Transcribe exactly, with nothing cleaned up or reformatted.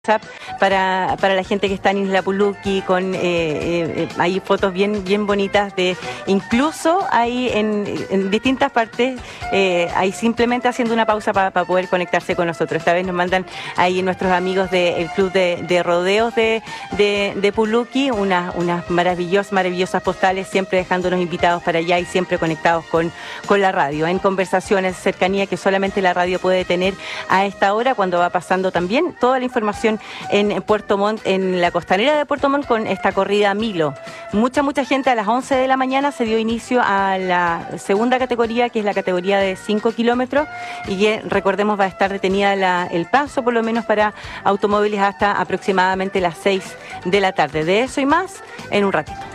Para, para la gente que está en Isla Puluqui, con eh, eh, hay fotos bien, bien bonitas de, incluso hay en, en distintas partes, eh, hay simplemente haciendo una pausa para pa poder conectarse con nosotros. Esta vez nos mandan ahí nuestros amigos del Club de, de Rodeos de, de, de Puluqui, unas, unas maravillosas, maravillosas postales, siempre dejándonos invitados para allá y siempre conectados con, con la radio, en conversaciones, cercanía que solamente la radio puede tener a esta hora, cuando va pasando también toda la información en Puerto Montt, en la costanera de Puerto Montt, con esta corrida Milo. Mucha, mucha gente a las once de la mañana se dio inicio a la segunda categoría, que es la categoría de cinco kilómetros, y que, recordemos, va a estar detenida la, el paso, por lo menos para automóviles, hasta aproximadamente las seis de la tarde. De eso y más en un ratito.